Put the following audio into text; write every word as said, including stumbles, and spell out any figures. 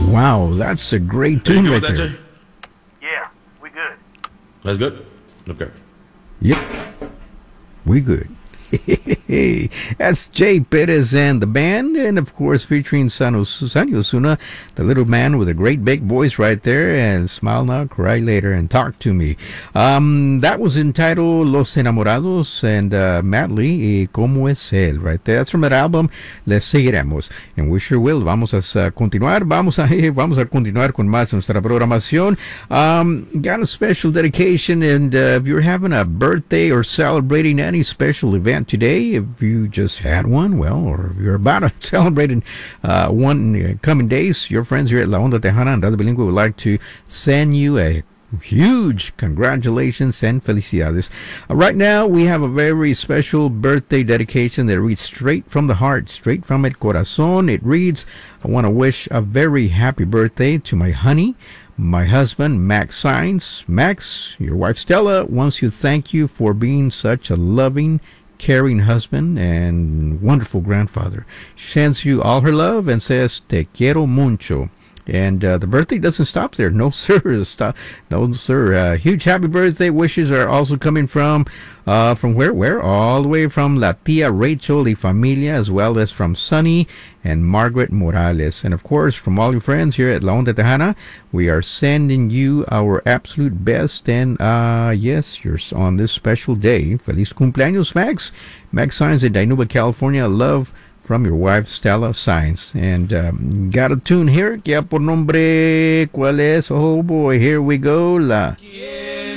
Wow, that's a great Are you tune good right with that, there. Jay? Yeah, we good. That's good? Okay. Yep, we good. That's Jay Perez and the band, and of course featuring San Osuna, the little man with a great big voice right there, and Smile Now, Cry Later, and Talk to Me. Um, that was entitled Los Enamorados, and uh, Matt Lee, y Cómo es él, right there. That's from that album, Les Seguiremos. And we sure will. Vamos a uh, continuar, vamos a, vamos a continuar con más nuestra programación. Um, got a special dedication, and uh, if you're having a birthday or celebrating any special event today, if you just had one, well, or if you're about to celebrate uh, one in uh, coming days, your friends here at La Onda Tejana and Radio Bilingüe would like to send you a huge congratulations and felicidades. Uh, right now, we have a very special birthday dedication that reads straight from the heart, straight from el corazón. It reads, I want to wish a very happy birthday to my honey, my husband, Max Sainz. Max, your wife Stella wants to thank you for being such a loving, caring husband and wonderful grandfather. She sends you all her love and says, Te quiero mucho. And uh, the birthday doesn't stop there. No, sir. Stop. No, sir. Uh, huge happy birthday wishes are also coming from, uh, from where? Where? All the way from La Tia Rachel y Familia, as well as from Sunny and Margaret Morales. And, of course, from all your friends here at La Onda Tejana, we are sending you our absolute best. And, uh, yes, you're on this special day. Feliz cumpleaños, Max. Max Sainz in Dinuba, California. Love from your wife, Stella Sainz. And um, got a tune here. ¿Qué por nombre? ¿Cuál es? Oh, boy. Here we go. La... Yeah.